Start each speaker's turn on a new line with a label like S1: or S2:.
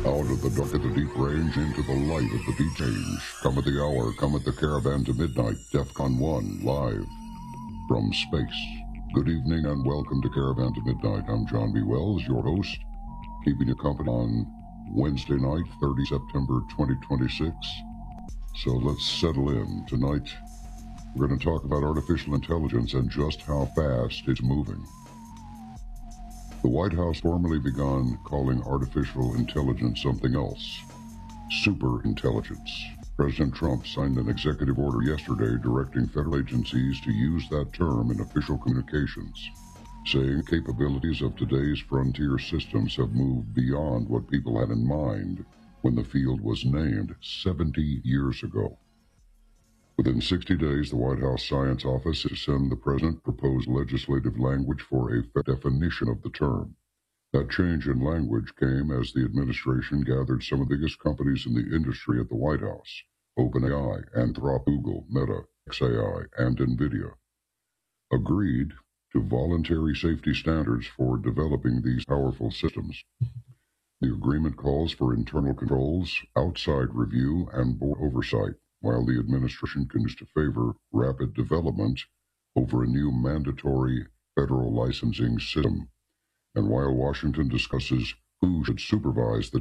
S1: Out of the dark of the deep range into the light of the beat change. Come at the hour, come at the caravan to midnight. DEFCON 1 live from space. Good evening and welcome to Caravan to Midnight. I'm John B. Wells, your host, keeping you company on Wednesday night, 30 September 2026. So let's settle in. Tonight, we're going to talk about artificial intelligence and just how fast it's moving. The White House formally began calling artificial intelligence something else, superintelligence. President Trump signed an executive order yesterday directing federal agencies to use that term in official communications, saying capabilities of today's frontier systems have moved beyond what people had in mind when the field was named 70 years ago. Within 60 days, the White House Science Office is to send the President proposed legislative language for a definition of the term. That change in language came as the administration gathered some of the biggest companies in the industry at the White House: OpenAI, Anthropic, Google, Meta, xAI, and NVIDIA, agreed to voluntary safety standards for developing these powerful systems. The agreement calls for internal controls, outside review, and board oversight, while the administration continues to favor rapid development over a new mandatory federal licensing system, and while Washington discusses who should supervise the